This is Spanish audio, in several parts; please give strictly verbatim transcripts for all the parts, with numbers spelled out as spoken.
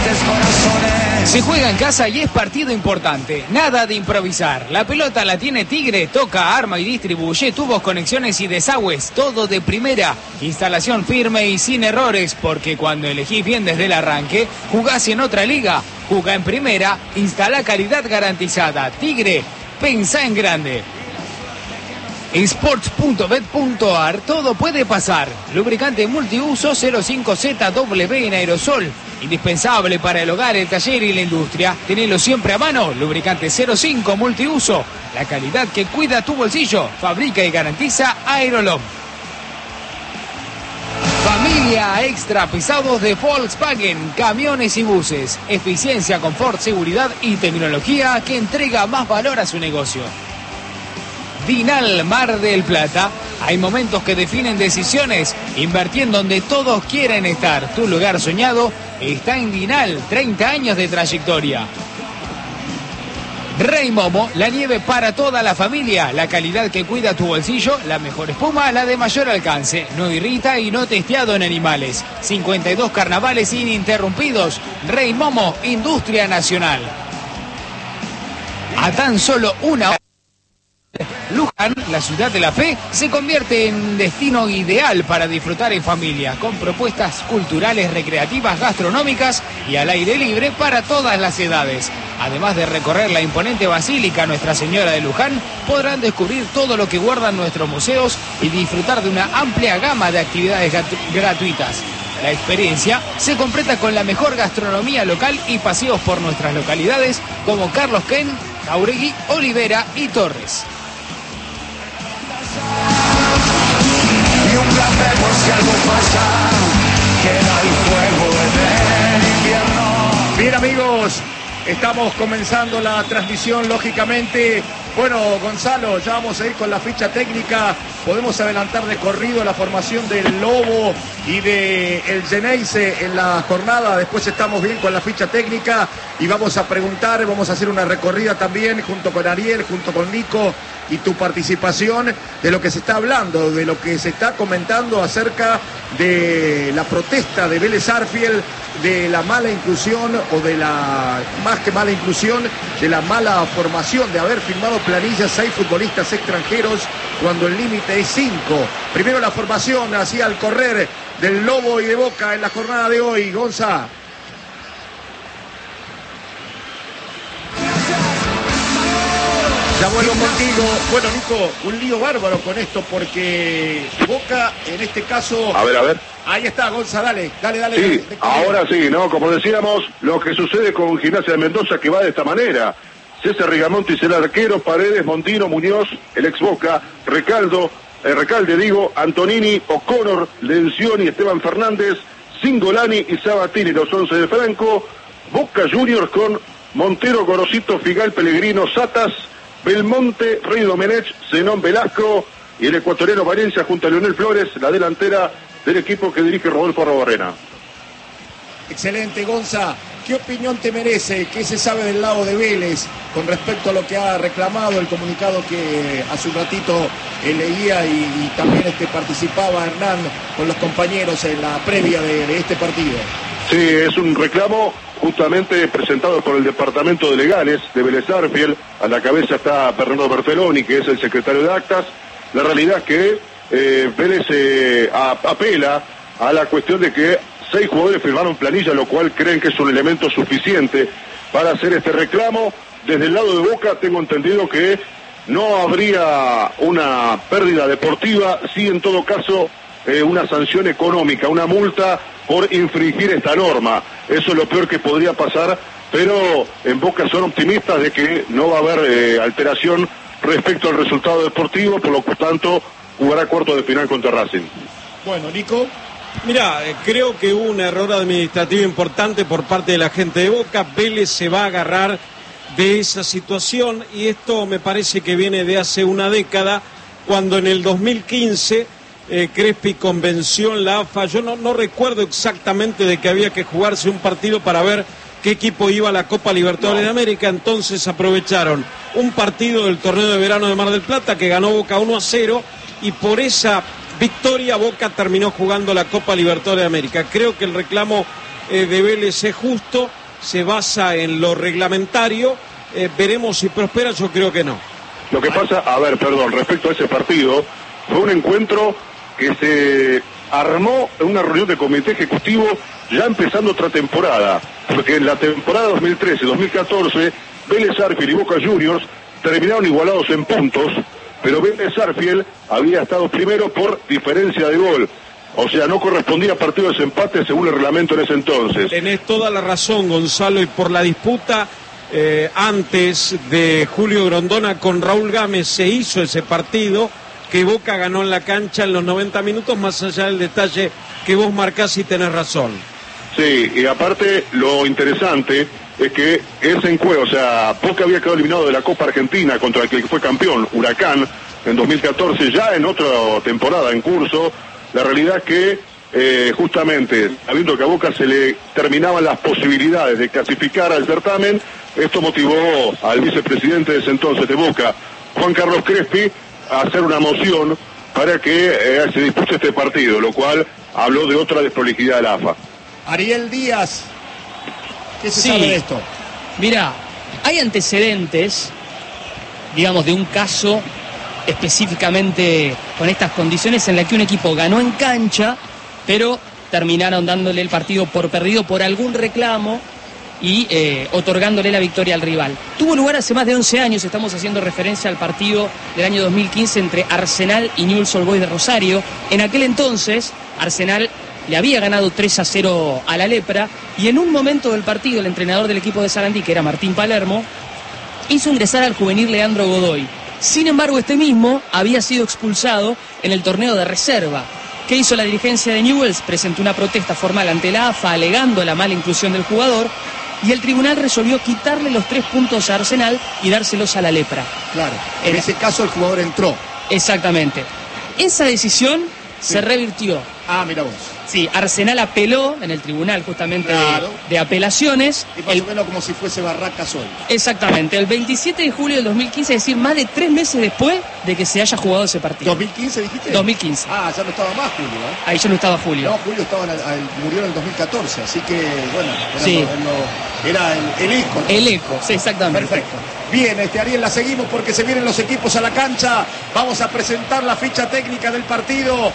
Se juega en casa y es partido importante, nada de improvisar. La pelota la tiene Tigre, toca, arma y distribuye, tubos, conexiones y desagües, todo de primera. Instalación firme y sin errores, porque cuando elegís bien desde el arranque, jugás en otra liga, jugá en primera, instala calidad garantizada. Tigre, pensá en grande. Sports punto bet punto ar, todo puede pasar. Lubricante multiuso cero cinco Z W en aerosol. Indispensable para el hogar, el taller y la industria. Tenelo siempre a mano. Lubricante cero cinco multiuso. La calidad que cuida tu bolsillo. Fabrica y garantiza Aerolom. Familia extra pesados de Volkswagen. Camiones y buses. Eficiencia, confort, seguridad y tecnología que entrega más valor a su negocio. Dinal Mar del Plata. Hay momentos que definen decisiones. Invertí en donde todos quieren estar. Tu lugar soñado está en Dinal. treinta años de trayectoria. Rey Momo, la nieve para toda la familia. La calidad que cuida tu bolsillo. La mejor espuma, la de mayor alcance. No irrita y no testeado en animales. cincuenta y dos carnavales ininterrumpidos. Rey Momo, industria nacional. A tan solo una hora, Luján, la ciudad de la fe, se convierte en destino ideal para disfrutar en familia, con propuestas culturales, recreativas, gastronómicas y al aire libre para todas las edades. Además de recorrer la imponente Basílica Nuestra Señora de Luján, podrán descubrir todo lo que guardan nuestros museos y disfrutar de una amplia gama de actividades gratuitas. La experiencia se completa con la mejor gastronomía local y paseos por nuestras localidades como Carlos Ken, Jauregui, Olivera y Torres. Y un placer por si algo pasa, queda el fuego en el invierno. Bien, amigos, estamos comenzando la transmisión, lógicamente. Bueno, Gonzalo, ya vamos a ir con la ficha técnica. Podemos adelantar de corrido la formación del Lobo y de el Geneise en la jornada. Después estamos bien con la ficha técnica y vamos a preguntar, vamos a hacer una recorrida también junto con Ariel, junto con Nico y tu participación de lo que se está hablando, de lo que se está comentando acerca de la protesta de Vélez Sarsfield, de la mala inclusión o de la, más que mala inclusión, de la mala formación, de haber firmado planillas seis futbolistas extranjeros cuando el límite es cinco. Primero la formación hacia el correr del Lobo y de Boca en la jornada de hoy. Gonza. Ya vuelvo contigo. Bueno, Nico, un lío bárbaro con esto porque Boca, en este caso... A ver, a ver. Ahí está, Gonza, dale, dale, dale. Sí, de, de ahora sí, ¿no? Como decíamos, lo que sucede con Gimnasia de Mendoza, que va de esta manera. César Rigamonti es el arquero, Paredes, Montino, Muñoz, el ex Boca, Recaldo, eh, Recalde, digo, Antonini, O'Connor, Lencioni, Esteban Fernández, Cingolani y Sabatini, los once de Franco, Boca Juniors con Montero, Gorosito, Figal, Pellegrino, Satas, Belmonte, Rey Domenech, Zenón Velasco y el ecuatoriano Valencia junto a Leonel Flores, la delantera del equipo que dirige Rodolfo Arrobarrena. Excelente, Gonza. ¿Qué opinión te merece? ¿Qué se sabe del lado de Vélez con respecto a lo que ha reclamado el comunicado que hace un ratito eh, leía y, y también este, participaba Hernán con los compañeros en la previa de, de este partido? Sí, es un reclamo justamente presentado por el Departamento de Legales de Vélez Sarsfield. A la cabeza está Bernardo Bertoloni, que es el secretario de Actas. La realidad es que eh, Vélez eh, a, apela a la cuestión de que seis jugadores firmaron planilla, lo cual creen que es un elemento suficiente para hacer este reclamo. Desde el lado de Boca tengo entendido que no habría una pérdida deportiva, sí en todo caso eh, una sanción económica, una multa por infringir esta norma. Eso es lo peor que podría pasar, pero en Boca son optimistas de que no va a haber eh, alteración respecto al resultado deportivo, por lo tanto jugará cuarto de final contra Racing. Bueno, Nico. Mirá, creo que hubo un error administrativo importante por parte de la gente de Boca. Vélez se va a agarrar de esa situación y esto me parece que viene de hace una década, cuando en el dos mil quince eh, Crespi convenció en la A F A. Yo no, no recuerdo exactamente de que había que jugarse un partido para ver qué equipo iba a la Copa Libertadores no. de América. Entonces aprovecharon un partido del torneo de verano de Mar del Plata que ganó Boca uno a cero y por esa victoria Boca terminó jugando la Copa Libertadores de América. Creo que el reclamo eh, de Vélez es justo, se basa en lo reglamentario, eh, veremos si prospera, yo creo que no. Lo que pasa, a ver, perdón, respecto a ese partido, fue un encuentro que se armó en una reunión de comité ejecutivo ya empezando otra temporada, porque en la temporada dos mil trece dos mil catorce Vélez Sarsfield y Boca Juniors terminaron igualados en puntos, pero Vélez Sarsfield había estado primero por diferencia de gol. O sea, no correspondía a partido de desempate según el reglamento en ese entonces. Tenés toda la razón, Gonzalo, y por la disputa eh, antes de Julio Grondona con Raúl Gámez se hizo ese partido que Boca ganó en la cancha en los noventa minutos, más allá del detalle que vos marcás y tenés razón. Sí, y aparte lo interesante es que ese encuentro, o sea, Boca había quedado eliminado de la Copa Argentina contra el que fue campeón, Huracán, en dos mil catorce, ya en otra temporada en curso. La realidad es que eh, justamente, sabiendo que a Boca se le terminaban las posibilidades de clasificar al certamen, esto motivó al vicepresidente de ese entonces de Boca, Juan Carlos Crespi, a hacer una moción para que eh, se dispute este partido, lo cual habló de otra desprolijidad de la A F A. Ariel Díaz, ¿qué se sí. sabe de esto? Mira, hay antecedentes, digamos, de un caso específicamente con estas condiciones en la que un equipo ganó en cancha, pero terminaron dándole el partido por perdido por algún reclamo y eh, otorgándole la victoria al rival. Tuvo lugar hace más de once años, estamos haciendo referencia al partido del año dos mil quince entre Arsenal y Newell's Old Boys de Rosario. En aquel entonces, Arsenal le había ganado tres a cero a la Lepra y en un momento del partido el entrenador del equipo de Sarandí, que era Martín Palermo, hizo ingresar al juvenil Leandro Godoy. Sin embargo, este mismo había sido expulsado en el torneo de reserva. ¿Qué hizo la dirigencia de Newell's? Presentó una protesta formal ante la A F A alegando la mala inclusión del jugador y el tribunal resolvió quitarle los tres puntos a Arsenal y dárselos a la Lepra. Claro, en, en ese caso el jugador entró. Exactamente. Esa decisión sí. se revirtió. Ah, mira vos. Sí, Arsenal apeló en el tribunal justamente claro. de, de apelaciones. Y más el... o menos como si fuese Barracas hoy. Exactamente, el veintisiete de julio del dos mil quince, es decir, más de tres meses después de que se haya jugado ese partido. ¿dos mil quince dijiste? dos mil quince. Ah, ya no estaba más Julio, ¿eh? Ahí ya no estaba Julio. No, Julio estaba en el, el, murió en el dos mil catorce, así que, bueno, era, sí. lo, lo, era el, el eco. ¿No? El eco, sí, exactamente. Perfecto. Bien, este Ariel, la seguimos porque se vienen los equipos a la cancha. Vamos a presentar la ficha técnica del partido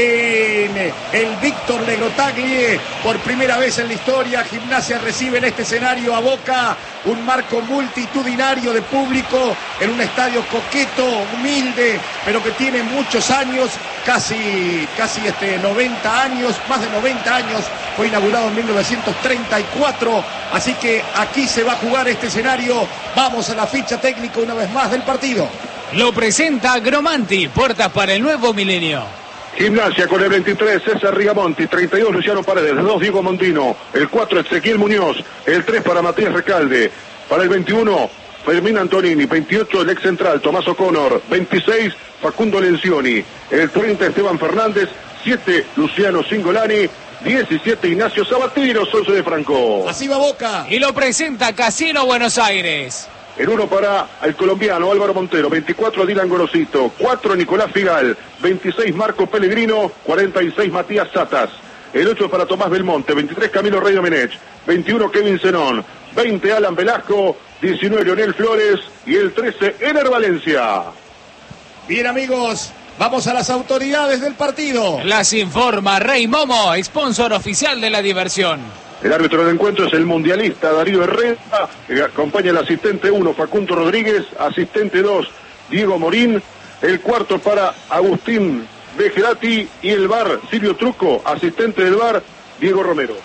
en el Víctor Legrotaglie. Por primera vez en la historia, Gimnasia recibe en este escenario a Boca. Un marco multitudinario de público en un estadio coqueto, humilde, pero que tiene muchos años, casi, casi este, noventa años, más de noventa años. Fue inaugurado en mil novecientos treinta y cuatro, así que aquí se va a jugar este escenario. Vamos a la ficha técnica una vez más del partido. Lo presenta Gromanti, puertas para el nuevo milenio. Gimnasia con el veintitrés, César Rigamonti, treinta y dos, Luciano Paredes, el dos, Diego Mondino, el cuatro, Ezequiel Muñoz, el tres para Matías Recalde, para el veintiuno, Fermín Antonini, veintiocho, el ex central, Tomás O'Connor, veintiséis, Facundo Lencioni, el treinta, Esteban Fernández, siete, Luciano Cingolani, diecisiete, Ignacio Sabatino, once de Franco. Así va Boca. Y lo presenta Casino Buenos Aires. El uno para el colombiano Álvaro Montero, veinticuatro Dylan Gorosito, cuatro Nicolás Figal, veintiséis Marco Pellegrino, cuarenta y seis Matías Satas. El ocho para Tomás Belmonte, veintitrés Camilo Rey Domenech, veintiuno Kevin Zenón, veinte Alan Velasco, diecinueve Leonel Flores y el trece Ener Valencia. Bien amigos, vamos a las autoridades del partido. Las informa Rey Momo, sponsor oficial de la diversión. El árbitro del encuentro es el mundialista Darío Herrera, que acompaña el asistente uno, Facundo Rodríguez, asistente dos, Diego Morín, el cuarto para Agustín Bejerati y el V A R, Silvio Truco, asistente del V A R, Diego Romero.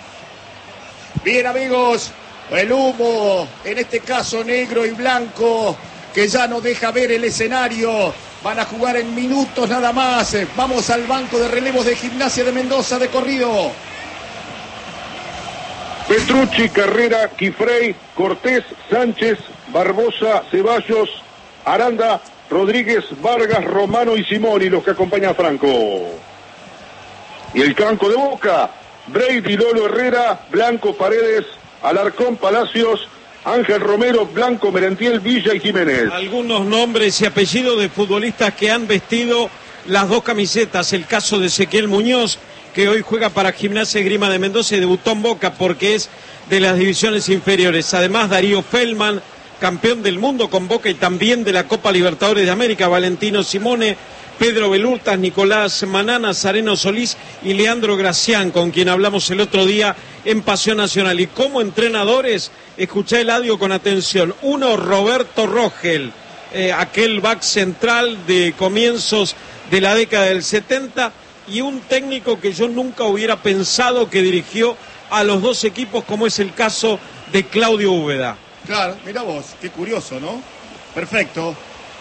Bien amigos, el humo, en este caso negro y blanco, que ya no deja ver el escenario. Van a jugar en minutos nada más. Vamos al banco de relevos de Gimnasia de Mendoza de corrido. Petrucci, Carrera, Quifrey, Cortés, Sánchez, Barbosa, Ceballos, Aranda, Rodríguez, Vargas, Romano y Simoni, los que acompañan a Franco. Y el banco de Boca, Brady, Lolo Herrera, Blanco, Paredes, Alarcón, Palacios, Ángel Romero, Blanco, Merentiel, Villa y Jiménez. Algunos nombres y apellidos de futbolistas que han vestido las dos camisetas. El caso de Ezequiel Muñoz, que hoy juega para Gimnasia y Esgrima de Mendoza y debutó en Boca porque es de las divisiones inferiores. Además, Darío Feldman, campeón del mundo con Boca y también de la Copa Libertadores de América, Valentino Simone, Pedro Belurtas, Nicolás Manana, Zareno Solís y Leandro Gracián, con quien hablamos el otro día en Pasión Nacional. Y como entrenadores, escuché el audio con atención. Uno, Roberto Rogel, eh, aquel back central de comienzos de la década del setenta, y un técnico que yo nunca hubiera pensado que dirigió a los dos equipos, como es el caso de Claudio Úbeda. Claro, mira vos, qué curioso, ¿no? Perfecto.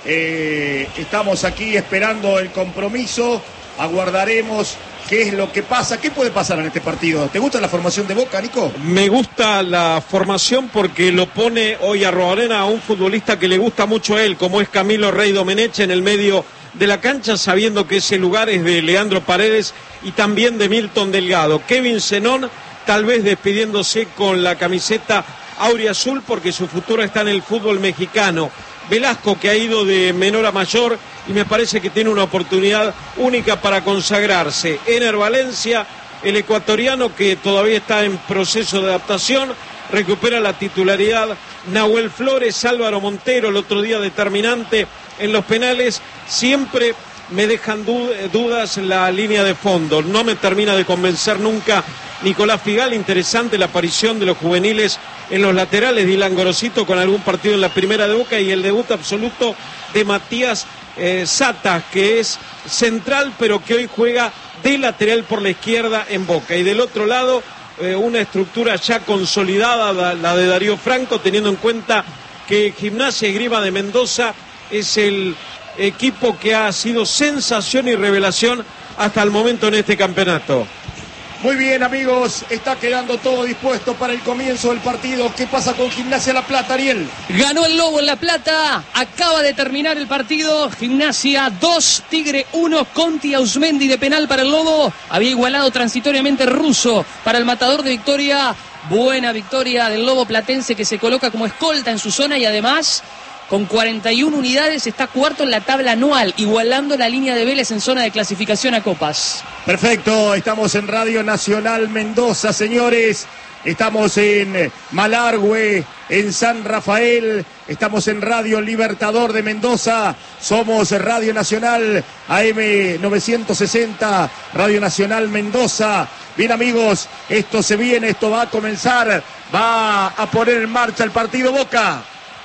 Eh, estamos aquí esperando el compromiso, aguardaremos qué es lo que pasa. ¿Qué puede pasar en este partido? ¿Te gusta la formación de Boca, Nico? Me gusta la formación porque lo pone hoy a Arrobarena a un futbolista que le gusta mucho a él, como es Camilo Rey Domenech, en el medio de la cancha, sabiendo que ese lugar es de Leandro Paredes y también de Milton Delgado. Kevin Zenón, tal vez despidiéndose con la camiseta auriazul porque su futuro está en el fútbol mexicano. Velasco, que ha ido de menor a mayor y me parece que tiene una oportunidad única para consagrarse. Ener Valencia, el ecuatoriano que todavía está en proceso de adaptación, recupera la titularidad. Nahuel Flores, Álvaro Montero, el otro día determinante en los penales. Siempre me dejan dudas la línea de fondo, no me termina de convencer nunca Nicolás Figal. Interesante la aparición de los juveniles en los laterales, Dylan Gorosito con algún partido en la primera de Boca y el debut absoluto de Matías eh, Sata, que es central pero que hoy juega de lateral por la izquierda en Boca. Y del otro lado eh, una estructura ya consolidada, la, la de Darío Franco, teniendo en cuenta que Gimnasia y Esgrima de Mendoza es el equipo que ha sido sensación y revelación hasta el momento en este campeonato. Muy bien, amigos, está quedando todo dispuesto para el comienzo del partido. ¿Qué pasa con Gimnasia La Plata, Ariel? Ganó el Lobo en La Plata, acaba de terminar el partido. Gimnasia dos, Tigre uno, Conti Ausmendi de penal para el Lobo. Había igualado transitoriamente Russo para el matador de Victoria. Buena victoria del Lobo platense, que se coloca como escolta en su zona y además con cuarenta y una unidades está cuarto en la tabla anual, igualando la línea de Vélez en zona de clasificación a Copas. Perfecto, estamos en Radio Nacional Mendoza, señores. Estamos en Malargüe, en San Rafael. Estamos en Radio Libertador de Mendoza. Somos Radio Nacional A M novecientos sesenta, Radio Nacional Mendoza. Bien, amigos, esto se viene, esto va a comenzar. Va a poner en marcha el partido Boca.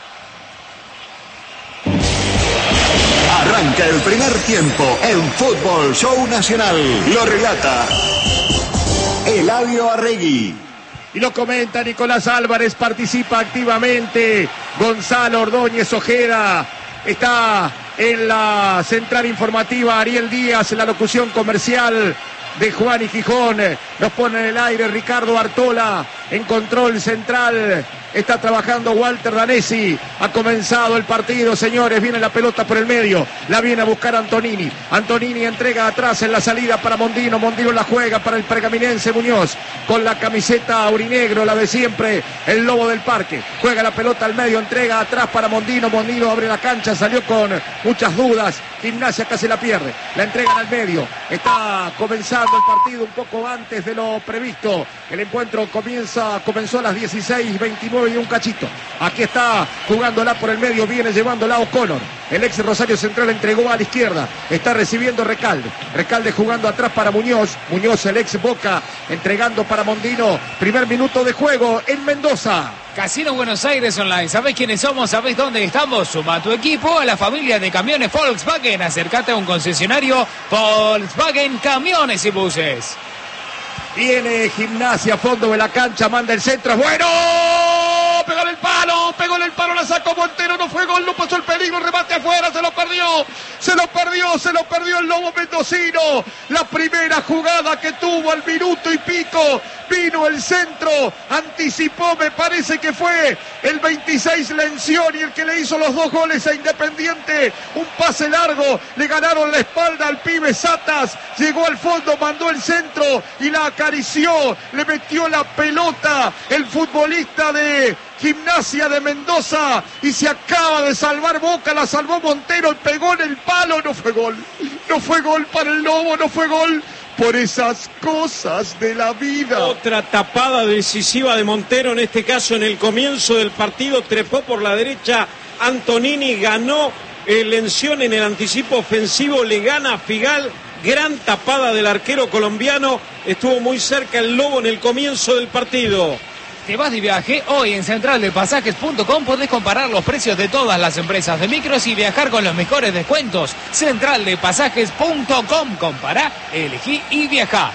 Arranca el primer tiempo en Fútbol Show Nacional. Lo relata Eladio Arregui. Y lo comenta Nicolás Álvarez, participa activamente Gonzalo Ordóñez Ojeda. Está en la central informativa Ariel Díaz, en la locución comercial de Juan y Gijón. Nos pone en el aire Ricardo Artola, en control central. Está trabajando Walter Danesi. Ha comenzado el partido, señores. Viene la pelota por el medio. La viene a buscar Antonini. Antonini entrega atrás en la salida para Mondino. Mondino la juega para el pergaminense Muñoz. Con la camiseta aurinegro, la de siempre, el Lobo del Parque. Juega la pelota al medio. Entrega atrás para Mondino. Mondino abre la cancha. Salió con muchas dudas. Gimnasia casi la pierde. La entregan al medio. Está comenzando el partido un poco antes de lo previsto. El encuentro comienza, comenzó a las dieciséis veintinueve y un cachito. Aquí está jugándola por el medio, viene llevándola O'Connor. El ex Rosario Central entregó a la izquierda. Está recibiendo Recalde. Recalde jugando atrás para Muñoz. Muñoz, el ex Boca, entregando para Mondino. Primer minuto de juego en Mendoza. Casino Buenos Aires Online. ¿Sabés quiénes somos? ¿Sabés dónde estamos? Suma a tu equipo a la familia de camiones Volkswagen. Acércate a un concesionario Volkswagen Camiones y Buses. Viene Gimnasia, fondo de la cancha, manda el centro, es bueno, pegó en el palo, pegó en el palo, la sacó Montero, no fue gol, no pasó el peligro, remate afuera, se lo perdió, se lo perdió, se lo perdió el Lobo mendocino. La primera jugada que tuvo al minuto y pico, vino el centro, anticipó, me parece que fue el veintiséis Lencioni el que le hizo los dos goles a Independiente, un pase largo, le ganaron la espalda al pibe Satas, llegó al fondo, mandó el centro y la acarició, le metió la pelota el futbolista de Gimnasia de Mendoza y se acaba de salvar Boca, la salvó Montero y pegó en el palo, no fue gol, no fue gol para el Lobo, no fue gol por esas cosas de la vida. Otra tapada decisiva de Montero, en este caso en el comienzo del partido, trepó por la derecha Antonini, ganó el Lencioni en el anticipo ofensivo, le gana a Figal. Gran tapada del arquero colombiano, estuvo muy cerca el Lobo en el comienzo del partido. ¿Te vas de viaje? Hoy en central de pasajes punto com podés comparar los precios de todas las empresas de micros y viajar con los mejores descuentos. central de pasajes punto com. Compará, elegí y viajá.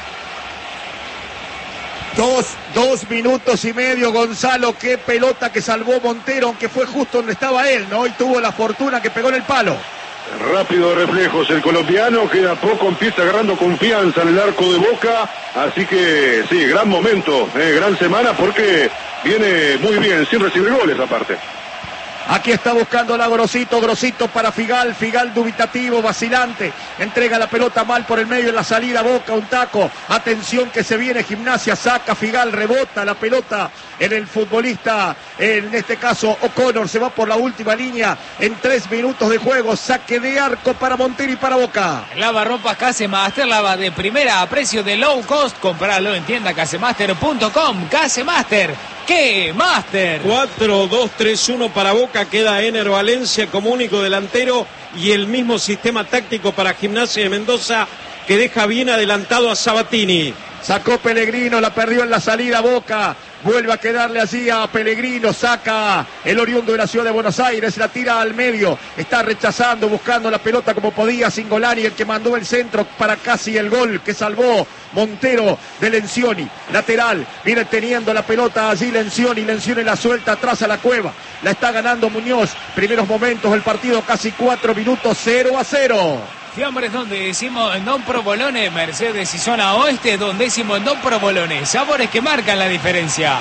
Dos, dos minutos y medio, Gonzalo. Qué pelota que salvó Montero, aunque fue justo donde estaba él, ¿no? Y tuvo la fortuna que pegó en el palo. Rápido reflejos el colombiano, queda poco, empieza agarrando confianza en el arco de Boca, así que sí, gran momento, eh, gran semana porque viene muy bien, sin recibir goles aparte. Aquí está buscando la Grosito, Grosito para Figal, Figal dubitativo, vacilante, entrega la pelota mal por el medio en la salida, Boca, un taco, atención que se viene Gimnasia, saca Figal, rebota la pelota en el futbolista, en este caso O'Connor, se va por la última línea en tres minutos de juego, saque de arco para Montero y para Boca. Lavarropas Casemaster, lava de primera a precio de low cost, compralo en tienda casemaster punto com. Casemaster, ¡qué Master! cuatro dos tres uno para Boca, queda Ener Valencia como único delantero y el mismo sistema táctico para Gimnasia de Mendoza que deja bien adelantado a Sabatini. Sacó Pellegrino, la perdió en la salida Boca. Vuelve a quedarle allí a Pellegrino, saca el oriundo de la ciudad de Buenos Aires, la tira al medio, está rechazando, buscando la pelota como podía Cingolani, el que mandó el centro para casi el gol que salvó Montero de Lencioni, lateral, viene teniendo la pelota allí Lencioni, Lencioni la suelta atrás a la cueva, la está ganando Muñoz, primeros momentos del partido, casi cuatro minutos, cero a cero. Fiambres donde decimos en Don Provolone, Mercedes y zona oeste, donde decimos en Don Provolone, sabores que marcan la diferencia.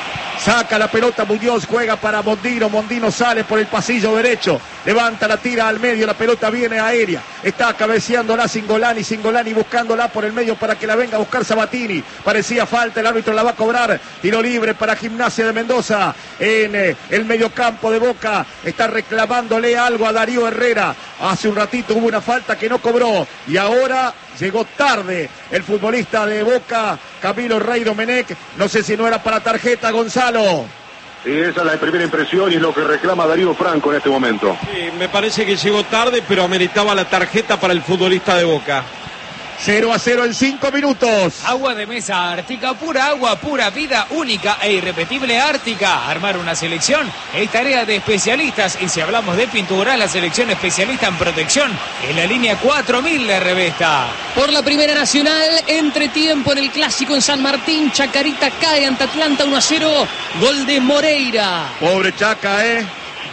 Saca la pelota Muñoz, juega para Mondino, Mondino sale por el pasillo derecho, levanta la tira al medio, la pelota viene aérea, está cabeceándola Cingolani, Cingolani buscándola por el medio para que la venga a buscar Sabatini, parecía falta, el árbitro la va a cobrar, tiro libre para Gimnasia de Mendoza, en eh, el mediocampo de Boca, está reclamándole algo a Darío Herrera, hace un ratito hubo una falta que no cobró, y ahora llegó tarde el futbolista de Boca, Camilo Rey Domenech, no sé si no era para tarjeta, Gonzalo. Sí, esa es la primera impresión y es lo que reclama Darío Franco en este momento. Sí, me parece que llegó tarde, pero ameritaba la tarjeta para el futbolista de Boca. cero a cero en cinco minutos. Agua de mesa Ártica, pura agua, pura vida, única e irrepetible Ártica. Armar una selección es tarea de especialistas y si hablamos de pintura, la selección especialista en protección es la línea cuatro mil de Revesta. Por la Primera Nacional, entretiempo en el Clásico en San Martín, Chacarita cae ante Atlanta uno a cero, gol de Moreira. Pobre Chaca, eh.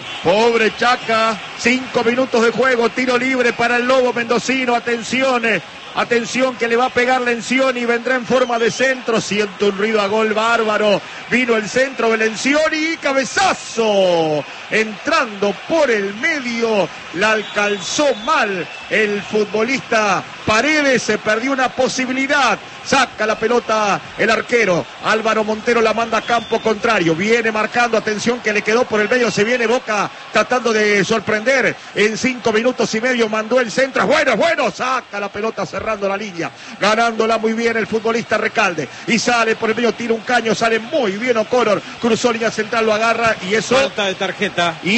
Pobre Chaca, cinco minutos de juego, tiro libre para el Lobo mendocino, atención, eh. Atención que le va a pegar Lencioni, vendrá en forma de centro, siente un ruido a gol bárbaro, vino el centro de Lencioni, cabezazo, entrando por el medio, la alcanzó mal el futbolista Paredes, se perdió una posibilidad, saca la pelota el arquero, Álvaro Montero la manda a campo contrario, viene marcando, atención que le quedó por el medio, se viene Boca tratando de sorprender, en cinco minutos y medio mandó el centro, es bueno, es bueno, saca la pelota cerrando la línea, ganándola muy bien el futbolista Recalde, y sale por el medio, tira un caño, sale muy bien O'Connor, cruzó línea central, lo agarra y eso... Falta de tarjeta. Y,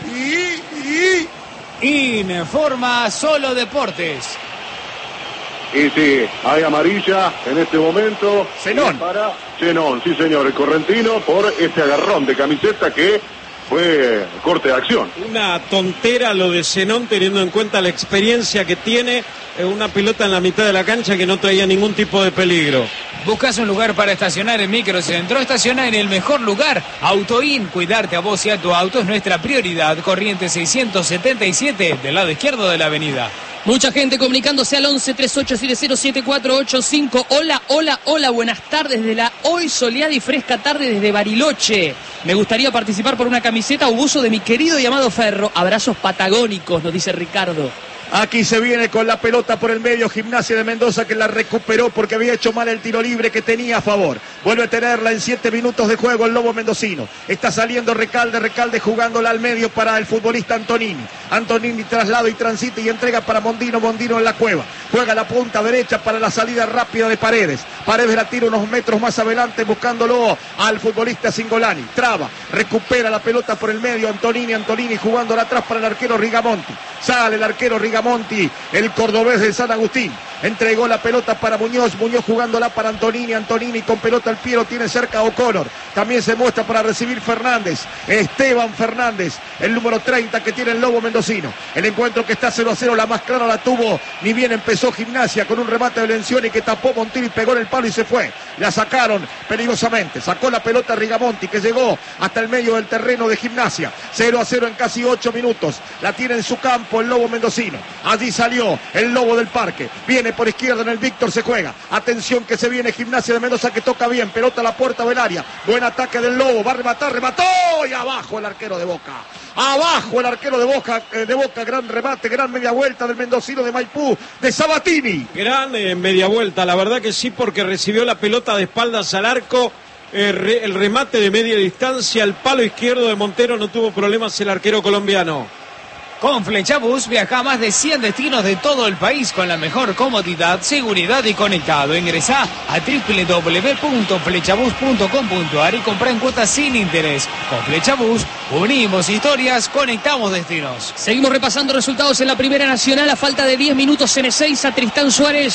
y, y... Informa Solo Deportes. Y sí, hay amarilla en este momento. Zenón. Para Zenón, sí señor, el correntino por este agarrón de camiseta que fue corte de acción. Una tontera lo de Zenón teniendo en cuenta la experiencia que tiene, una pelota en la mitad de la cancha que no traía ningún tipo de peligro. ¿Buscas un lugar para estacionar en Microcentro? Estaciona en el mejor lugar. Autoin, cuidarte a vos y a tu auto es nuestra prioridad. Corriente seiscientos setenta y siete, del lado izquierdo de la avenida. Mucha gente comunicándose al once treinta y ocho siete cero siete cuatro ocho cinco. Hola, hola, hola, buenas tardes de la hoy soleada y fresca tarde desde Bariloche. Me gustaría participar por una camiseta o buzo de mi querido y amado Ferro. Abrazos patagónicos, nos dice Ricardo. Aquí se viene con la pelota por el medio Gimnasia de Mendoza, que la recuperó porque había hecho mal el tiro libre que tenía a favor. Vuelve a tenerla en siete minutos de juego el Lobo mendocino. Está saliendo Recalde, Recalde jugándola al medio para el futbolista Antonini. Antonini traslado y transita y entrega para Mondino, Mondino en la cueva. Juega la punta derecha para la salida rápida de Paredes. Paredes la tira unos metros más adelante buscándolo al futbolista Singolani. Traba, recupera la pelota por el medio Antonini, Antonini jugándola atrás para el arquero Rigamonti. Sale el arquero Rigamonti, el cordobés de San Agustín. Entregó la pelota para Muñoz, Muñoz jugándola para Antonini, Antonini con pelota al pie, lo tiene cerca a O'Connor. También se muestra para recibir Fernández, Esteban Fernández, el número treinta que tiene el Lobo mendocino. El encuentro que está cero a cero, la más clara la tuvo, ni bien empezó Gimnasia con un remate de Lencioni que tapó Montini, pegó en el palo y se fue. La sacaron peligrosamente, sacó la pelota Rigamonti que llegó hasta el medio del terreno de Gimnasia. cero a cero en casi ocho minutos, la tiene en su campo el Lobo mendocino. Allí salió el Lobo del Parque, viene por izquierda en el Víctor, se juega. Atención que se viene Gimnasia de Mendoza que toca bien, pelota a la puerta del área. Buen ataque del Lobo, va a rematar, remató y abajo el arquero de Boca. Abajo el arquero de Boca, eh, de Boca, gran remate, gran media vuelta del mendocino de Maipú, de Sabatini. Gran eh, media vuelta, la verdad que sí, porque recibió la pelota de espaldas al arco. Eh, re, el remate de media distancia, el palo izquierdo de Montero, no tuvo problemas el arquero colombiano. Con Flechabús viaja a más de cien destinos de todo el país con la mejor comodidad, seguridad y conectado. Ingresá a doble u doble u doble u punto flechabús punto com punto a r y comprá en cuotas sin interés. Con Flechabús unimos historias, conectamos destinos. Seguimos repasando resultados en la Primera Nacional. A falta de diez minutos en Ezeiza, Tristán Suárez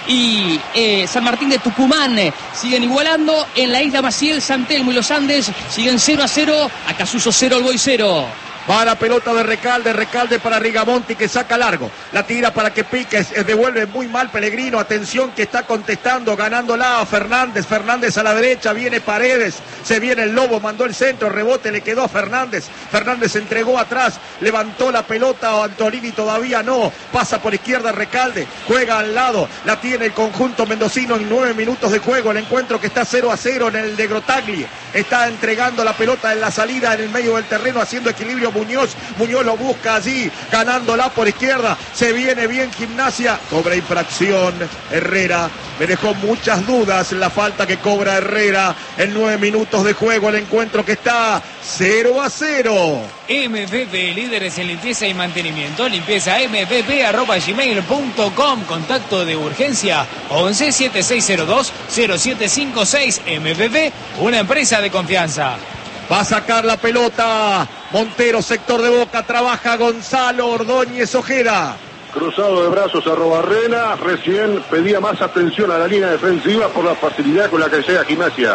y eh, San Martín de Tucumán siguen igualando. En la Isla Maciel, San Telmo y Los Andes siguen cero a cero. Acasuso cero, Alboy cero. Va la pelota de Recalde, Recalde para Rigamonti que saca largo. La tira para que pique, devuelve muy mal Pellegrino. Atención que está contestando, ganándola a Fernández. Fernández a la derecha, viene Paredes. Se viene el Lobo, mandó el centro, rebote, le quedó a Fernández. Fernández entregó atrás, levantó la pelota, Antonini todavía no. Pasa por izquierda Recalde, juega al lado. La tiene el conjunto mendocino en nueve minutos de juego. El encuentro que está cero a cero en el de Grotagli. Está entregando la pelota en la salida en el medio del terreno, haciendo equilibrio Muñoz, Muñoz lo busca allí, ganándola por izquierda, se viene bien Gimnasia, cobra infracción Herrera, me dejó muchas dudas la falta que cobra Herrera en nueve minutos de juego, el encuentro que está cero a cero. M V P, líderes en limpieza y mantenimiento, limpieza m v p arroba gmail punto com, contacto de urgencia once setenta y seis cero dos cero siete cinco seis. M V P, una empresa de confianza. Va a sacar la pelota Montero, sector de Boca, trabaja Gonzalo Ordóñez Ojeda. Cruzado de brazos a Robarrena, recién pedía más atención a la línea defensiva por la facilidad con la que llega Gimnasia.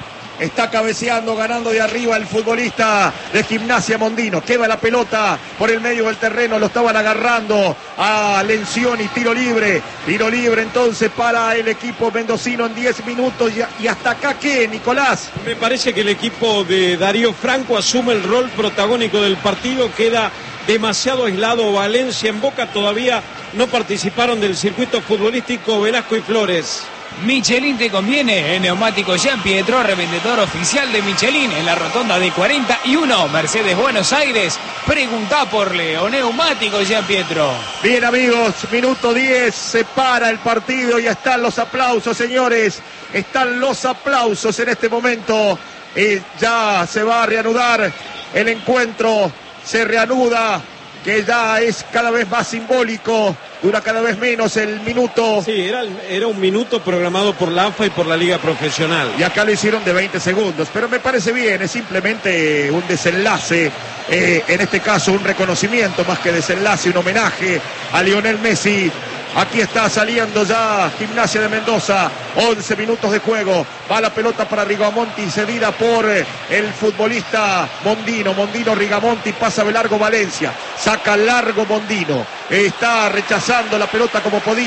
Está cabeceando, ganando de arriba el futbolista de Gimnasia Mondino. Queda la pelota por el medio del terreno, lo estaban agarrando a Lencioni, tiro libre. Tiro libre entonces para el equipo mendocino en diez minutos. Y hasta acá, ¿qué, Nicolás? Me parece que el equipo de Darío Franco asume el rol protagónico del partido. Queda demasiado aislado Valencia. En Boca todavía no participaron del circuito futbolístico Velasco y Flores. Michelin te conviene, en Neumáticos Gian Pietro, revendedor oficial de Michelin en la rotonda de cuarenta y uno, Mercedes Buenos Aires. Preguntá por Leo, Neumáticos Gian Pietro. Bien amigos, minuto diez, se para el partido y están los aplausos, señores. Están los aplausos en este momento. Y ya se va a reanudar el encuentro, se reanuda, que ya es cada vez más simbólico. Dura cada vez menos el minuto. Sí, era, era un minuto programado por la A F A y por la Liga Profesional. Y acá lo hicieron de veinte segundos. Pero me parece bien, es simplemente un desenlace. Eh, en este caso un reconocimiento más que desenlace, un homenaje a Lionel Messi. Aquí está saliendo ya Gimnasia de Mendoza, once minutos de juego, va la pelota para Rigamonti, cedida por el futbolista Mondino, Mondino Rigamonti, pasa de largo Valencia, saca largo Mondino, está rechazando la pelota como podía,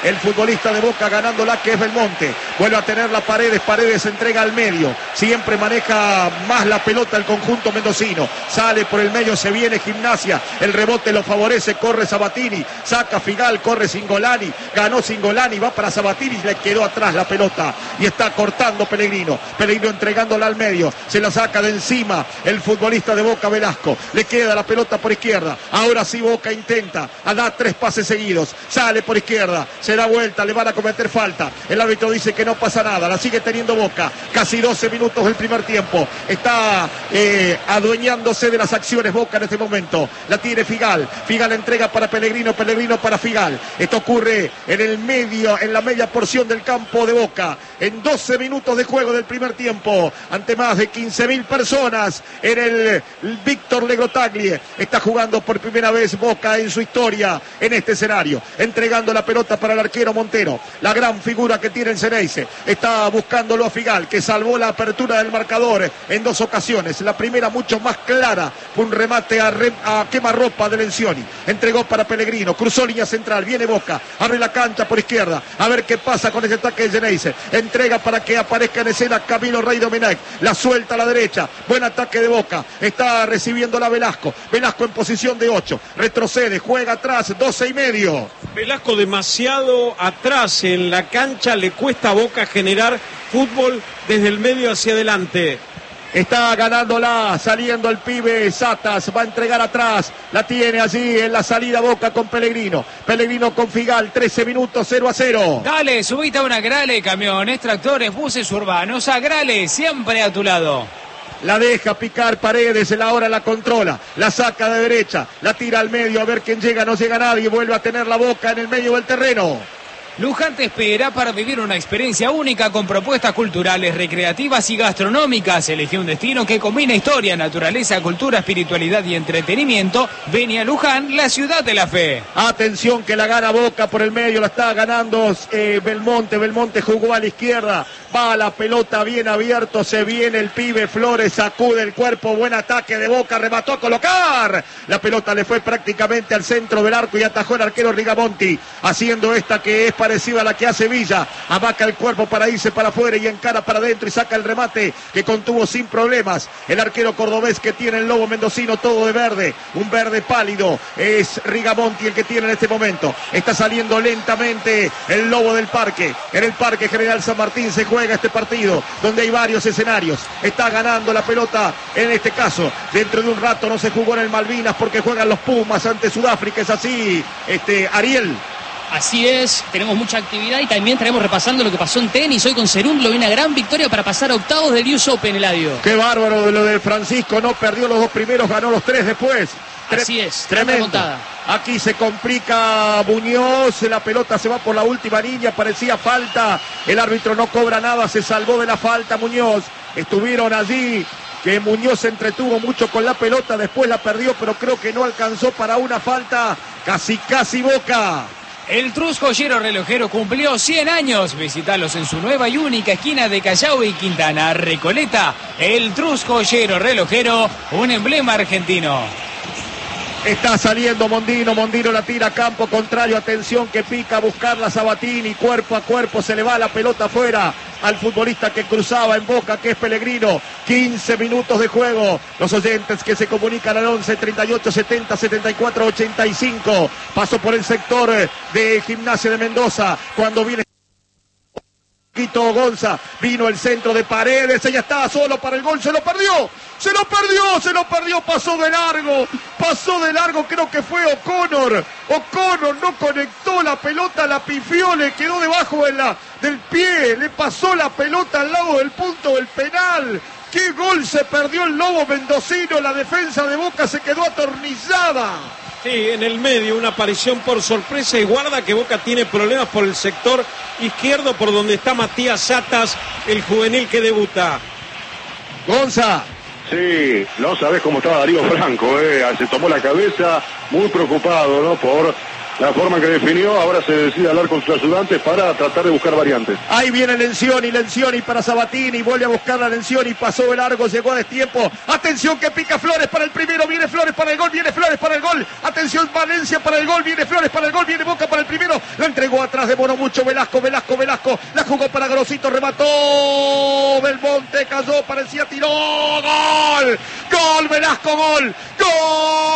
el futbolista de Boca ganándola, que es Belmonte. Vuelve a tener la Paredes, Paredes entrega al medio. Siempre maneja más la pelota el conjunto mendocino. Sale por el medio, se viene Gimnasia. El rebote lo favorece, corre Sabatini. Saca Figal, corre Singolani. Ganó Singolani, va para Sabatini y le quedó atrás la pelota. Y está cortando Pellegrino. Pellegrino entregándola al medio. Se la saca de encima el futbolista de Boca, Velasco. Le queda la pelota por izquierda. Ahora sí Boca intenta. Da tres pases seguidos. Sale por izquierda. Se da vuelta. Le van a cometer falta. El árbitro dice que no pasa nada. La sigue teniendo Boca. Casi doce minutos del primer tiempo. Está eh, adueñándose de las acciones Boca en este momento. La tiene Figal. Figal entrega para Pellegrino. Pellegrino para Figal. Esto ocurre en el medio, en la media porción del campo de Boca. En doce minutos de juego del primer tiempo. Ante más de quince mil personas en el Víctor Legrotaglie. Está jugando por primera vez Boca en su historia en este escenario. Entregando la pelota para el arquero Montero. La gran figura que tiene el Ceneice. Está buscándolo a Figal, que salvó la apertura del marcador en dos ocasiones. La primera mucho más clara. Fue un remate a, re, a quemarropa de Lencioni. Entregó para Pellegrino. Cruzó línea central. Viene Boca. Abre la cancha por izquierda. A ver qué pasa con ese ataque de Ceneice. Entrega para que aparezca en escena Camilo Rey Domenech. La suelta a la derecha. Buen ataque de Boca. Está recibiendo la Velasco. Velasco en posición de ocho. Retrocede. Juega atrás. doce y medio. Velasco demasiado atrás en la cancha. Le cuesta a Boca generar fútbol desde el medio hacia adelante. Está ganándola, saliendo el pibe Satas, va a entregar atrás, la tiene allí en la salida Boca con Pellegrino. Pellegrino con Figal, trece minutos, cero a cero. Dale, subite a una Grale, camiones, tractores, buses urbanos, a Grale, siempre a tu lado. La deja picar Paredes, la hora la controla, la saca de derecha, la tira al medio, a ver quién llega, no llega nadie, vuelve a tener la Boca en el medio del terreno. Luján te espera para vivir una experiencia única con propuestas culturales, recreativas y gastronómicas. Elegí un destino que combina historia, naturaleza, cultura, espiritualidad y entretenimiento. Ven a Luján, la ciudad de la fe. Atención que la gana Boca por el medio, la está ganando eh, Belmonte. Belmonte jugó a la izquierda, va a la pelota bien abierto, se viene el pibe Flores, sacude el cuerpo, buen ataque de Boca, remató a colocar. La pelota le fue prácticamente al centro del arco y atajó el arquero Rigamonti, haciendo esta que es parecida a la que hace Villa. Abaca el cuerpo para irse para afuera y encara para adentro y saca el remate que contuvo sin problemas el arquero cordobés que tiene el lobo mendocino, todo de verde, un verde pálido. Es Rigamonti el que tiene en este momento. Está saliendo lentamente el lobo del parque. En el Parque General San Martín se juega este partido donde hay varios escenarios. Está ganando la pelota en este caso. Dentro de un rato no se jugó en el Malvinas porque juegan los Pumas ante Sudáfrica. Es así, este Ariel. Así es, tenemos mucha actividad y también estaremos repasando lo que pasó en tenis. Hoy con Cerúndolo, una gran victoria para pasar a octavos del U S Open, Eladio. Qué bárbaro de lo de Francisco, no perdió los dos primeros, ganó los tres después. Así es, tremendo. Aquí se complica Muñoz, la pelota se va por la última línea, parecía falta, el árbitro no cobra nada, se salvó de la falta Muñoz. Estuvieron allí, que Muñoz se entretuvo mucho con la pelota, después la perdió, pero creo que no alcanzó para una falta. Casi, casi Boca. El Trus Joyero Relojero cumplió cien años. Visítalos en su nueva y única esquina de Callao y Quintana, Recoleta. El Trus Joyero Relojero, un emblema argentino. Está saliendo Mondino, Mondino la tira a campo contrario, atención que pica a buscarla Sabatini, cuerpo a cuerpo, se le va la pelota afuera al futbolista que cruzaba en Boca, que es Pellegrino. quince minutos de juego, los oyentes que se comunican al once, treinta y ocho, setenta, setenta y cuatro, ochenta y cinco, pasó por el sector de Gimnasia de Mendoza, cuando viene Quito Gonza, vino el centro de Paredes, ella estaba solo para el gol, se lo perdió, se lo perdió, se lo perdió, pasó de largo, pasó de largo, creo que fue O'Connor, O'Connor no conectó la pelota, la pifió, le quedó debajo de la, del pie, le pasó la pelota al lado del punto del penal. ¡Qué gol se perdió el lobo mendocino! La defensa de Boca se quedó atornillada. Sí, en el medio, una aparición por sorpresa y guarda que Boca tiene problemas por el sector izquierdo, por donde está Matías Satas, el juvenil que debuta. Gonza. Sí, no sabés cómo estaba Darío Franco, eh. Se tomó la cabeza, muy preocupado, ¿no? Por la forma en que definió, ahora se decide hablar con sus ayudantes para tratar de buscar variantes. Ahí viene Lencioni, Lencioni para Sabatini, vuelve a buscar la Lencioni, pasó de largo, llegó a destiempo. Atención que pica Flores para el primero, viene Flores para el gol, viene Flores para el gol. Atención Valencia para el gol, viene Flores para el gol, viene Boca para el primero. La entregó atrás de Bono mucho Velasco, Velasco, Velasco. La jugó para Grosito, remató. Belmonte cayó, parecía tiró. ¡Gol! ¡Gol, Velasco, gol! ¡Gol!